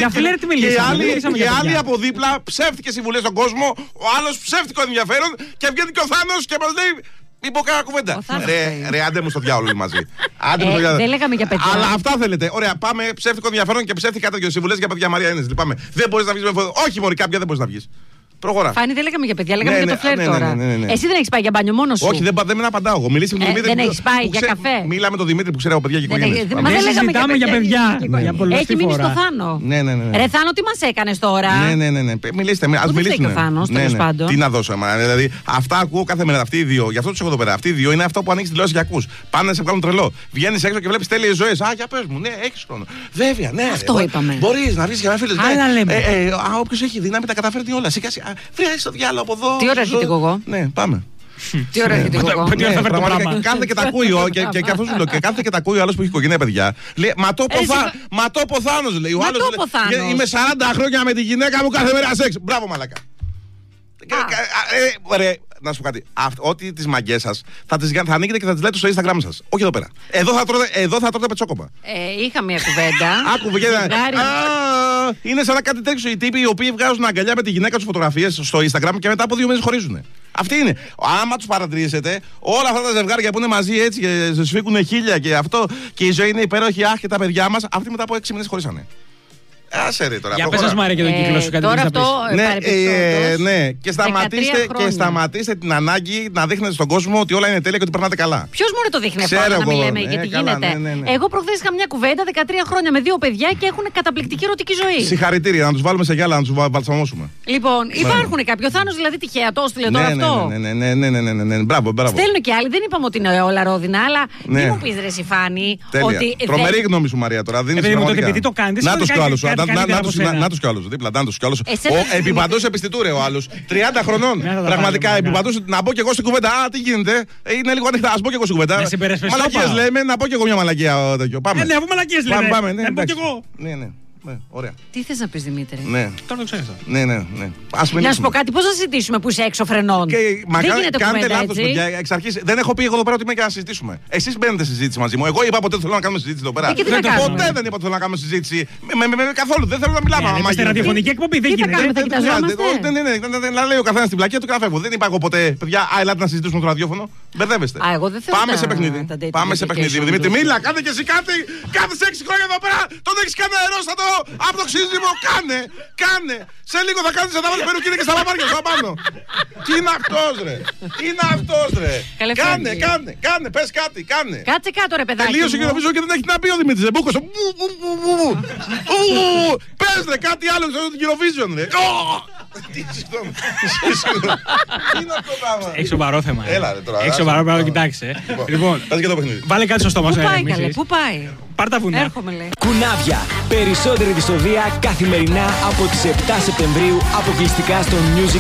Για φλερτ μιλήσαμε. Και άλλοι από δίπλα ψεύτικες συμβουλές στον κόσμο, ο άλλος ψεύτικο ενδιαφέρον και βγαίνει και ο Θάνος και μας λέει. Μην πω κανένα κουβέντα. Ρε, άντε μου στο διάολο μαζί. Δεν λέγαμε για παιδιά. Αλλά αυτά θέλετε. Ωραία, πάμε ψεύτικο ενδιαφέρον και ψεύτικα τέτοιο συμβουλές για παιδιά Μαρία Ένες. Λυπάμαι. Δεν μπορείς να βγεις με φωτό. Όχι, μωρή, κάποια δεν μπορείς να βγεις. Προχωρά. Φάνη, δεν λέγαμε για παιδιά, λέγαμε για το φλερτ τώρα. Εσύ δεν έχεις πάει για μπάνιο μόνο σου. Όχι, δεν με απαντάω εγώ. Μιλήσαμε με τον Δημήτρη. Δεν έχεις πάει για καφέ. Μιλάμε με τον Δημήτρη που ξέρει από παιδιά και οικογένειες. Μα δεν λέγαμε για παιδιά. Έχει μείνει στο Θάνο. Ναι. Ρε Θάνο, τι μας έκανες τώρα. Ναι. Μιλήστε, ας μιλήσουμε. Ο Θάνος, τέλος πάντων. Τι να δώσω, δηλαδή αυτά ακούω κάθε μέρα. Αυτοί οι δύο, γι' αυτό τους έχω εδώ πέρα. Αυτοί οι δύο είναι αυτό που ανοίξει τηλεόραση και ακούς. Πάνε να σε βγάλουν τρελό. Βγαίνεις έξω και βλέπεις τέλειες ζωές. Α, για πες μου, ναι, έχεις χρόνο. Βέβαια, ναι. Αυτό είπαμε. Μπορείς να βρεις και να φίλες. Άλλα λέμε. Όποιος έχει δύναμη τα καταφέρνει όλα. Βρει στο διάλογο από εδώ. Τι ώρα έρχεται εγώ. Ναι, πάμε. Τι ώρα έρχεται εγώ. Κάθεται και τα ακούει και αυτό σου λέω. Και κάθεται και τα ακούει ο άλλος που έχει οικογένεια παιδιά. Λέει, μα το ποθάνος λέει. Ο άλλος λέει, είμαι 40 χρόνια με τη γυναίκα μου κάθε μέρα σεξ. Μπράβο μαλάκα. Ρε, να σου πω κάτι. Ό,τι τις μαγκές σας θα ανοίγετε και θα τις λέτε στο Instagram σας. Όχι εδώ πέρα. Εδώ θα τρώτε πετσόκοπα. Είχα μια κουβέντα. Είναι σαν να κάτι τέτοιο οι τύποι οι οποίοι βγάζουν αγκαλιά με τη γυναίκα τους φωτογραφίες στο Instagram και μετά από 2 μήνες χωρίζουν. Αυτή είναι. Άμα τους παρατηρήσετε, όλα αυτά τα ζευγάρια που είναι μαζί έτσι και σφίγγουν χίλια και αυτό και η ζωή είναι υπέροχη, άχ και τα παιδιά μας, αυτοί μετά από 6 μήνες χωρίσανε. Άσε ρε τώρα. Για πες σας Μάρια και τον κύκλο σου κάτι τώρα αυτό ναι, και σταματήστε την ανάγκη να δείχνετε στον κόσμο ότι όλα είναι τέλεια και ότι περνάτε καλά. Ποιος μόνο το δείχνει αυτό να μην λέμε γιατί γίνεται. Εγώ προχθές είχα μια κουβέντα 13 χρόνια με 2 παιδιά και έχουν καταπληκτική ερωτική ζωή. Συγχαρητήρια, να τους βάλουμε σε γυάλα, να τους βαλσαμώσουμε. Λοιπόν, υπάρχουν κάποιοι. Ο Θάνος δηλαδή τυχαία το έστειλε τώρα αυτό. Ναι, μπράβο. Στέλνουν και άλλοι, δεν είπαμε ότι είναι όλα ρόδινα, αλλά μην μου πεις ρε Σιφάνη. Τρομερή γνώμη σου Μαρία τώρα. Επειδή το κάνεις. Να τους κι άλλους. Να τους κι άλλους. Δίπλα, να τους κι άλλους. Επιπαντός επιστητού ρε ο άλλος. 30 χρονών. Πραγματικά επιπαντός. Να μπω κι εγώ στην κουβέντα. Α, τι γίνεται. Είναι λίγο ανοιχτά. Ας μπω κι εγώ στην κουβέντα. Μαλακίες λέμε, να πω κι εγώ μια μαλακία. Πάμε. Ναι, αφού μαλακίες λέμε. Πάμε. Να πω κι εγώ. Ναι. Ωραία. Τι θες να πεις Δημήτρη. Ναι. Τώρα το ξέχασα. Ναι. Να σου πω κάτι, πώς θα συζητήσουμε που είσαι έξω φρενών. Δεν γίνεται κάνετε κουβέντα λάθος, έτσι. παιδιά. Εξ αρχής δεν έχω πει εγώ εδώ πέρα ότι είμαι για να συζητήσουμε. Εσείς μπαίνετε στη συζήτηση μαζί μου. Εγώ είπα ποτέ θέλω να κάνουμε συζήτηση εδώ πέρα. Ποτέ δεν είπα ότι θέλω να κάνουμε συζήτηση. Καθόλου. Δεν θέλω να μιλάμε. Είμαστε ραδιοφωνική εκπομπή, δεν γίνεται. Να λέει ο καθένας την πλακία του και να φεύγω. Δεν είπα εγώ ποτέ, παιδιά, ελάτε να συζητήσουμε στο ραδιόφωνο. Μπερδεύεστε. Πάμε σε παιχνίδι. Πάμε σε παιχνίδι. Δημήτρη, μίλα, κάντε και εσύ κάτι. Κάθε 6 χρόνια εδώ πέρα τον έχεις κάνει αερόστατο από το ξύζυμο. Κάνε. Σε λίγο θα κάνεις να βάλεις περουκίνη και στα παπάρια σου απάνω. Τι είναι αυτός ρε. Κάνε, πες κάτι, κάνε. Κάτσε κάτω ρε παιδάκι. Τελείωσε και νομίζω και δεν έχει να πει ο Δημήτρης. Μπούκωσε. Πες ρε κάτι άλλο ξέρω την Eurovision ρε. Τι συγγνώμη. Τι είναι αυτό το πράγμα. Έχει σοβαρό θέμα. Έλα ρε τώρα. Έχει σοβαρό πράγμα, κοιτάξτε. Λοιπόν, βάλε κάτι στο στόμα σου. Πού πάει. Πάρ' τα βουνά. Έρχομαι λέει. Κουνάβια. Περισσότερη δυστοδεία καθημερινά από τις 7 Σεπτεμβρίου αποκλειστικά στο Music